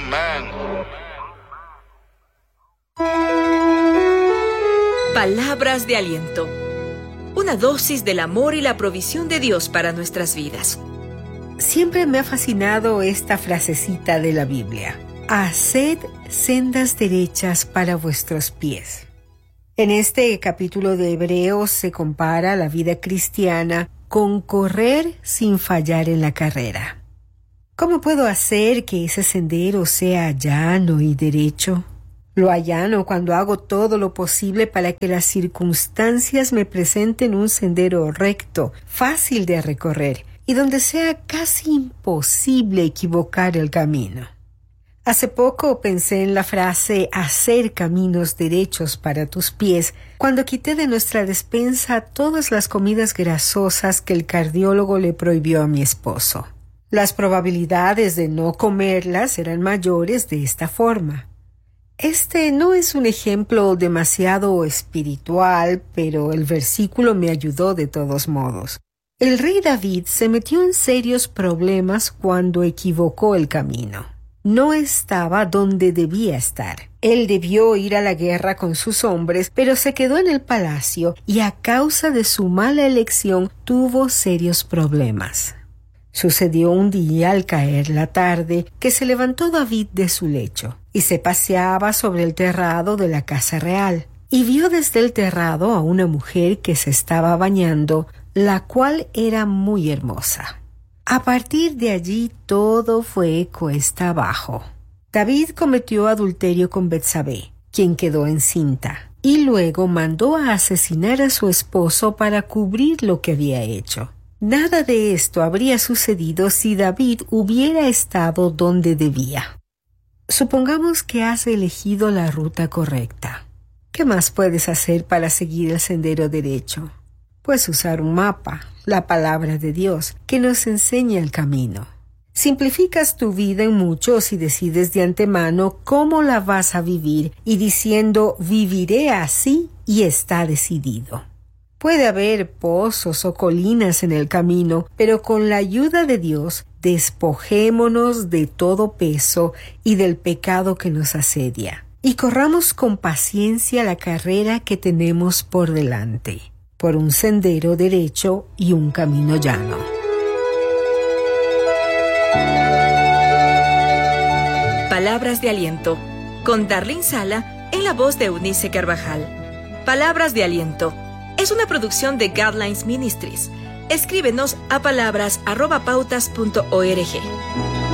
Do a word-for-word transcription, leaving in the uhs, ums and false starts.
Amen. Palabras de aliento. Una dosis del amor y la provisión de Dios para nuestras vidas. Siempre me ha fascinado esta frasecita de la Biblia. Haced sendas derechas para vuestros pies. En este capítulo de Hebreos se compara la vida cristiana con correr sin fallar en la carrera. ¿Cómo puedo hacer que ese sendero sea llano y derecho? Lo allano cuando hago todo lo posible para que las circunstancias me presenten un sendero recto, fácil de recorrer y donde sea casi imposible equivocar el camino. Hace poco pensé en la frase hacer caminos derechos para tus pies cuando quité de nuestra despensa todas las comidas grasosas que el cardiólogo le prohibió a mi esposo. Las probabilidades de no comerlas eran mayores de esta forma. Este no es un ejemplo demasiado espiritual, pero el versículo me ayudó de todos modos. El rey David se metió en serios problemas cuando equivocó el camino. No estaba donde debía estar. Él debió ir a la guerra con sus hombres, pero se quedó en el palacio y a causa de su mala elección tuvo serios problemas. Sucedió un día al caer la tarde que se levantó David de su lecho y se paseaba sobre el terrado de la casa real y vio desde el terrado a una mujer que se estaba bañando, la cual era muy hermosa. A partir de allí todo fue cuesta abajo. David cometió adulterio con Betsabé, quien quedó encinta, y luego mandó a asesinar a su esposo para cubrir lo que había hecho. Nada de esto habría sucedido si David hubiera estado donde debía. Supongamos que has elegido la ruta correcta. ¿Qué más puedes hacer para seguir el sendero derecho? Puedes usar un mapa, la palabra de Dios, que nos enseña el camino. Simplificas tu vida en mucho si decides de antemano cómo la vas a vivir y diciendo viviré así y está decidido. Puede haber pozos o colinas en el camino, pero con la ayuda de Dios, despojémonos de todo peso y del pecado que nos asedia, y corramos con paciencia la carrera que tenemos por delante, por un sendero derecho y un camino llano. Palabras de aliento, con Darlene Sala en la voz de Eunice Carvajal. Palabras de aliento es una producción de Guidelines Ministries. Escríbenos a palabras arroba pautas punto org.